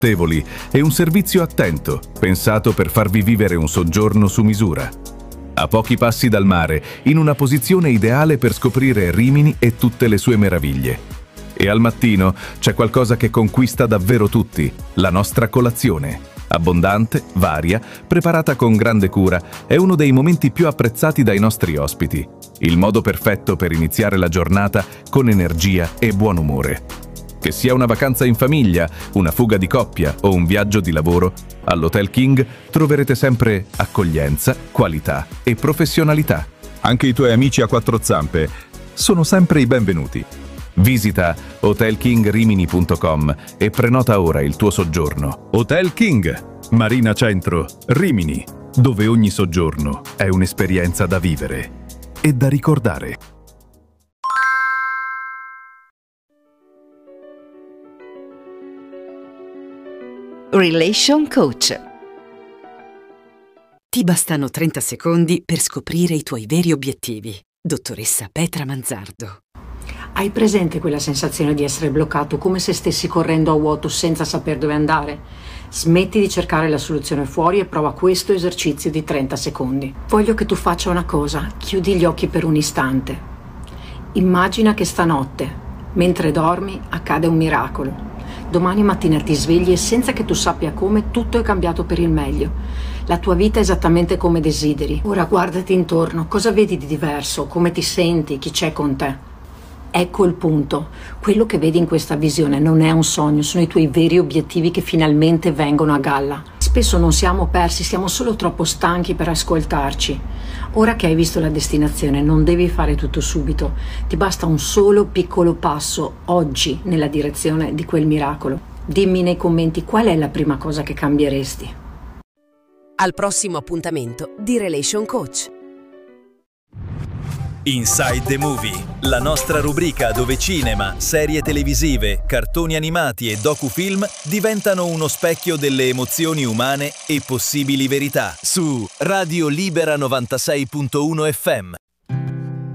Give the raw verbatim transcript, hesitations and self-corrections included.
confortevoli e un servizio attento, pensato per farvi vivere un soggiorno su misura. A pochi passi dal mare, in una posizione ideale per scoprire Rimini e tutte le sue meraviglie. E al mattino c'è qualcosa che conquista davvero tutti, la nostra colazione. Abbondante, varia, preparata con grande cura, è uno dei momenti più apprezzati dai nostri ospiti. Il modo perfetto per iniziare la giornata con energia e buon umore. Che sia una vacanza in famiglia, una fuga di coppia o un viaggio di lavoro, all'Hotel King troverete sempre accoglienza, qualità e professionalità. Anche i tuoi amici a quattro zampe sono sempre i benvenuti. Visita hotel king rimini punto com e prenota ora il tuo soggiorno. Hotel King, Marina Centro, Rimini, dove ogni soggiorno è un'esperienza da vivere e da ricordare. Relation Coach. Ti bastano trenta secondi per scoprire i tuoi veri obiettivi. Dottoressa Petra Manzardo. Hai presente quella sensazione di essere bloccato, come se stessi correndo a vuoto senza saper dove andare? Smetti di cercare la soluzione fuori e prova questo esercizio di trenta secondi. Voglio che tu faccia una cosa, chiudi gli occhi per un istante. Immagina che stanotte, mentre dormi, accade un miracolo. Domani mattina ti svegli e senza che tu sappia come, tutto è cambiato per il meglio. La tua vita è esattamente come desideri. Ora guardati intorno, cosa vedi di diverso, come ti senti, chi c'è con te? Ecco il punto. Quello che vedi in questa visione non è un sogno, sono i tuoi veri obiettivi che finalmente vengono a galla. Spesso non siamo persi, siamo solo troppo stanchi per ascoltarci. Ora che hai visto la destinazione, non devi fare tutto subito. Ti basta un solo piccolo passo oggi nella direzione di quel miracolo. Dimmi nei commenti qual è la prima cosa che cambieresti. Al prossimo appuntamento di Relation Coach. Inside the Movie, la nostra rubrica dove cinema, serie televisive, cartoni animati e docufilm diventano uno specchio delle emozioni umane e possibili verità su Radio Libera novantasei punto uno F M.